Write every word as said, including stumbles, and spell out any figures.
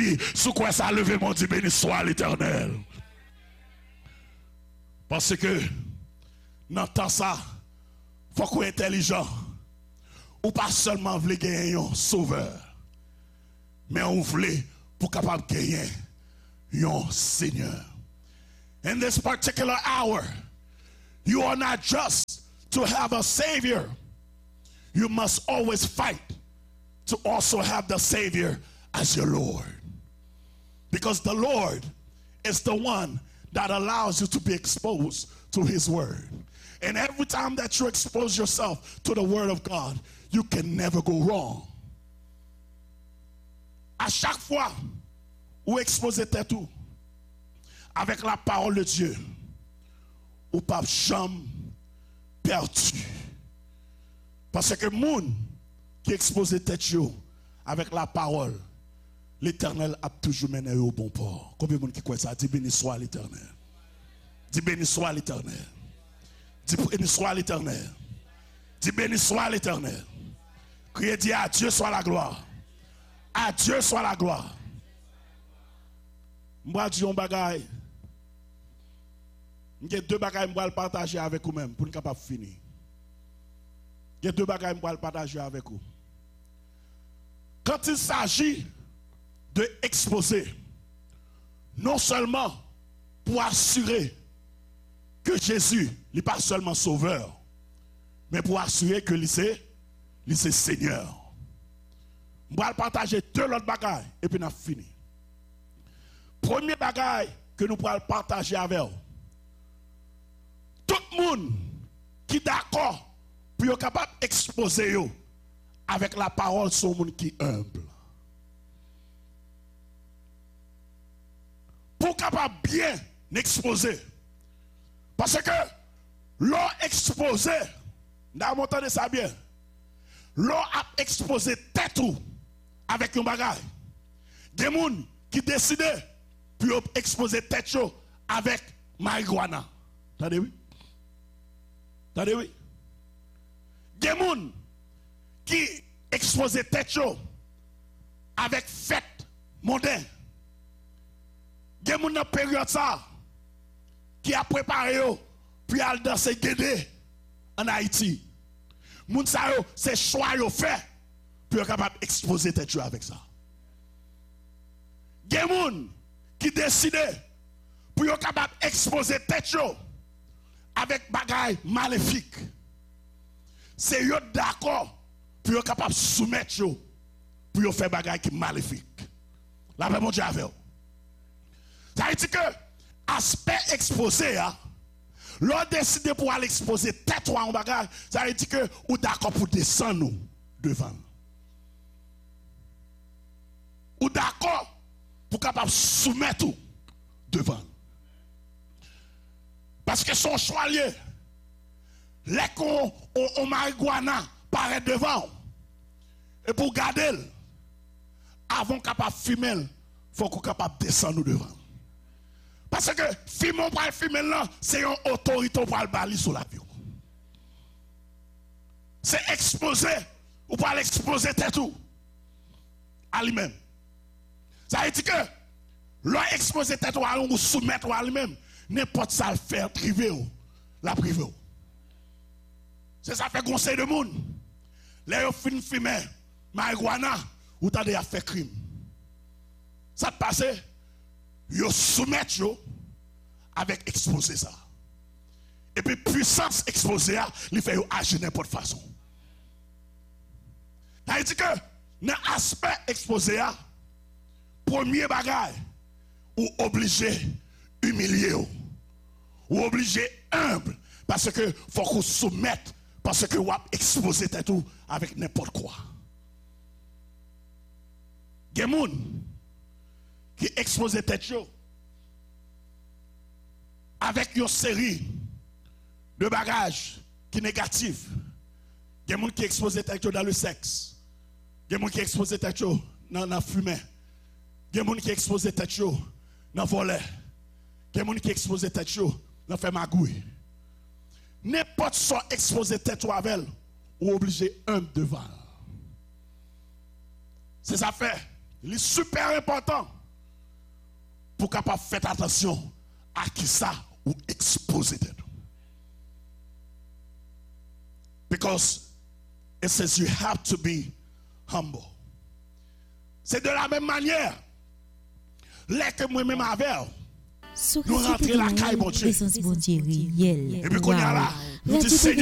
oui, sous quoi ça a levé mon Dieu, béni soit l'Éternel. Parce que, dans le temps ça, il faut qu'on soit intelligent. Ou pas seulement voulez gagner un sauveur, mais on voulait pour capable gagner un Seigneur. In this particular hour, you are not just to have a Savior. You must always fight to also have the Savior as your Lord. Because the Lord is the one that allows you to be exposed to His Word. And every time that you expose yourself to the Word of God, you can never go wrong. À chaque fois où exposer tête tout avec la parole de Dieu, ou pas jamais perdu. Parce que moun qui expose tête avec la parole, l'Éternel a toujours mené au bon port. Combien de monde qui croit ça? Dis béni soit l'Éternel. Dis béni soit l'Éternel. Dis béni soit l'Éternel. Dis béni soit l'Éternel. Criez, dis à Dieu soit la gloire. À Dieu soit la gloire. Moi, dis un bagay. J'ai deux bagages que je vais partager avec vous-même pour ne pas finir. J'ai deux bagages que je vais partager avec vous. Quand il s'agit de exposer, non seulement pour assurer que Jésus n'est pas seulement sauveur, mais pour assurer que il est Seigneur. Je vais partager deux autres bagages et puis nous fini. Premier bagage que nous pourrons partager avec vous. Tout le monde qui est d'accord pour être capable d'exposer avec la parole sur le monde qui est humble. Pour capable bien exposer. Parce que l'on exposé, nous avons entendu ça bien, l'on a exposé tête avec un bagage. Des gens qui décident pour exposer tête avec marijuana. Attendez, oui? Attendez, oui? Des gens qui exposent tête avec fête mondaine. Des gens dans la période ça qui a préparé pour aller danser Guédé en Haïti. Moun sa yo, c'est choix yo fait pour être capable d'exposer tête avec ça. Des gens qui décident pour être capable d'exposer tête avec bagaille maléfique. C'est eux d'accord pour être capable de soumettre pour faire bagaille qui maléfique. La paix mon Dieu avec vous. Ça veut dire que aspect exposé, l'on décide pour aller exposer tête en bagaille, ça veut dire que ou d'accord pour descendre nous devant. Ou d'accord pour capable soumettre tout devant. Parce que son choix lié, les qu'on on marijuana paraît devant. Et pour garder, avant capable de fumer, il faut qu'on capable de descendre devant. Parce que fumer pour le fumer là, c'est une autorité pour le bali sur la vie. C'est exposer, ou pour l'exposer tout à lui-même. Ça veut dire que l'on exposer tête ou soumettre à lui-même, n'importe ça le faire privé ou la privé. C'est ça fait conseil de monde. Les gens fin fumer marijuana ou t'as déjà fait crime. Ça te passe, ils soumettent yo avec exposer ça. Et puis puissance exposée, il fait agir n'importe façon. Ça veut dire que dans l'aspect exposé, premier bagage, ou obligé humilier ou obligé humble parce que faut qu'on soumette parce que vous exposer tout avec n'importe quoi. Des gens qui exposent tête avec une série de bagages qui négatifs. Des gens qui exposent tête dans le sexe. Des gens qui exposent tête dans la fumée. Des gens qui exposent tête dans le volet. Des gens qui exposent tête dans le fait magouille. N'importe soit exposé tête avec elle, ou obligé un devant. C'est ça fait. Il est super important pour capable faire attention à qui ça ou exposer. Because it says you have to be humble. C'est de la même manière. Les que moi-même avec, nous rentrons la caille, bon Dieu. Et puis qu'on y a là, nous disons,